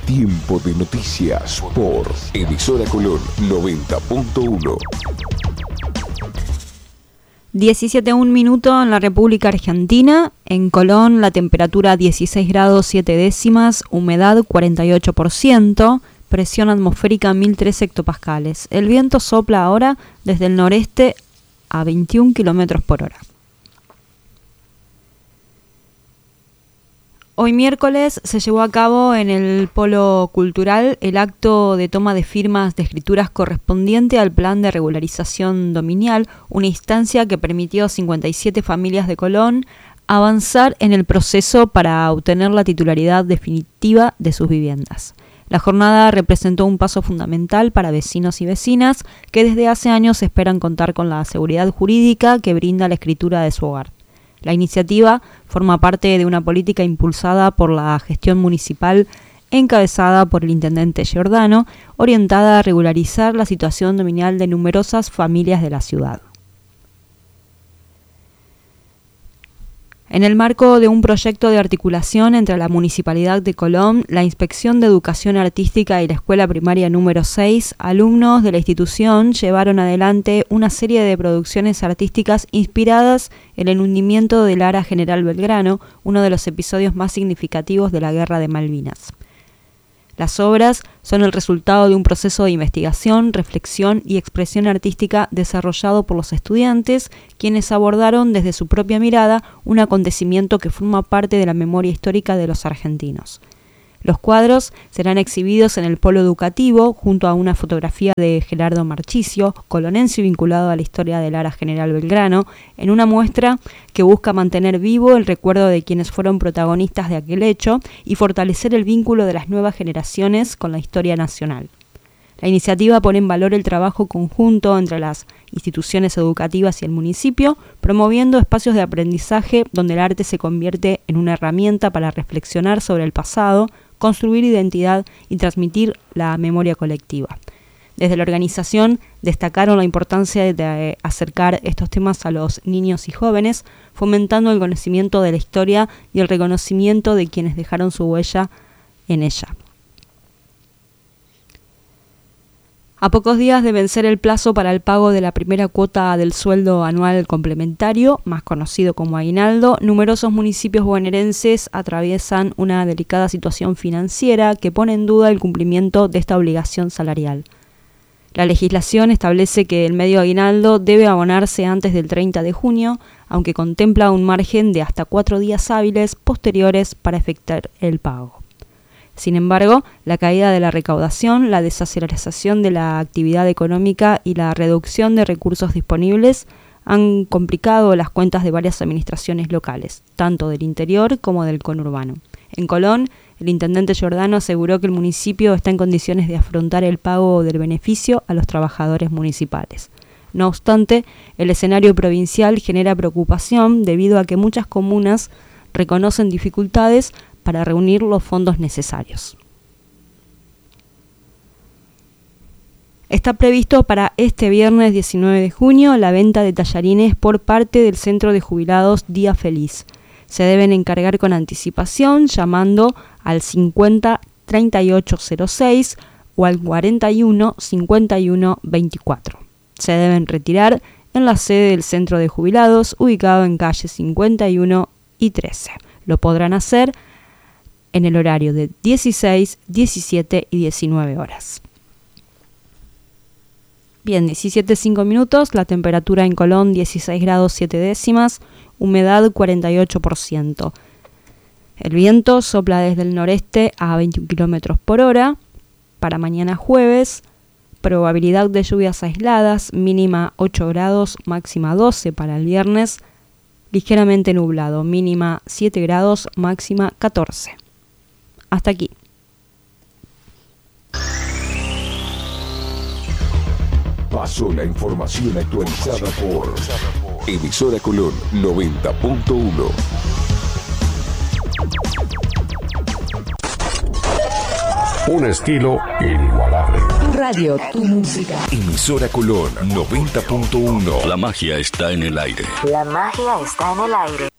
Tiempo de noticias por Emisora Colón 90.1. 17:01 minutos en la República Argentina. En Colón la temperatura 16 grados 7 décimas, humedad 48%, presión atmosférica 1013 hectopascales. El viento sopla ahora desde el noreste a 21 kilómetros por hora. Hoy miércoles se llevó a cabo en el Polo Cultural el acto de toma de firmas de escrituras correspondiente al plan de regularización dominial, una instancia que permitió a 57 familias de Colón avanzar en el proceso para obtener la titularidad definitiva de sus viviendas. La jornada representó un paso fundamental para vecinos y vecinas que desde hace años esperan contar con la seguridad jurídica que brinda la escritura de su hogar. La iniciativa forma parte de una política impulsada por la gestión municipal encabezada por el intendente Giordano, orientada a regularizar la situación dominial de numerosas familias de la ciudad. En el marco de un proyecto de articulación entre la Municipalidad de Colón, la Inspección de Educación Artística y la Escuela Primaria número 6, alumnos de la institución llevaron adelante una serie de producciones artísticas inspiradas en el hundimiento del Ara General Belgrano, uno de los episodios más significativos de la Guerra de Malvinas. Las obras son el resultado de un proceso de investigación, reflexión y expresión artística desarrollado por los estudiantes, quienes abordaron desde su propia mirada un acontecimiento que forma parte de la memoria histórica de los argentinos. Los cuadros serán exhibidos en el polo educativo junto a una fotografía de Gerardo Marchisio, colonense vinculado a la historia del Ara General Belgrano, en una muestra que busca mantener vivo el recuerdo de quienes fueron protagonistas de aquel hecho y fortalecer el vínculo de las nuevas generaciones con la historia nacional. La iniciativa pone en valor el trabajo conjunto entre las instituciones educativas y el municipio, promoviendo espacios de aprendizaje donde el arte se convierte en una herramienta para reflexionar sobre el pasado, construir identidad y transmitir la memoria colectiva. Desde la organización destacaron la importancia de acercar estos temas a los niños y jóvenes, fomentando el conocimiento de la historia y el reconocimiento de quienes dejaron su huella en ella. A pocos días de vencer el plazo para el pago de la primera cuota del sueldo anual complementario, más conocido como aguinaldo, numerosos municipios bonaerenses atraviesan una delicada situación financiera que pone en duda el cumplimiento de esta obligación salarial. La legislación establece que el medio aguinaldo debe abonarse antes del 30 de junio, aunque contempla un margen de hasta 4 días hábiles posteriores para efectuar el pago. Sin embargo, la caída de la recaudación, la desaceleración de la actividad económica y la reducción de recursos disponibles han complicado las cuentas de varias administraciones locales, tanto del interior como del conurbano. En Colón, el intendente Giordano aseguró que el municipio está en condiciones de afrontar el pago del beneficio a los trabajadores municipales. No obstante, el escenario provincial genera preocupación debido a que muchas comunas reconocen dificultades para reunir los fondos necesarios. Está previsto para este viernes 19 de junio la venta de tallarines por parte del Centro de Jubilados Día Feliz. Se deben encargar con anticipación llamando al 50 3806 o al 41 51 24. Se deben retirar en la sede del Centro de Jubilados ubicado en calle 51 y 13. Lo podrán hacer en el horario de 16, 17 y 19 horas. Bien, 17:05 minutos, la temperatura en Colón 16 grados 7 décimas, humedad 48%. El viento sopla desde el noreste a 21 kilómetros por hora. Para mañana jueves, probabilidad de lluvias aisladas, mínima 8 grados, máxima 12 para el viernes, ligeramente nublado, mínima 7 grados, máxima 14. Hasta aquí. Pasó la información actualizada por Emisora Colón 90.1. Un estilo inigualable. Tu radio, tu música. Emisora Colón 90.1. La magia está en el aire. La magia está en el aire.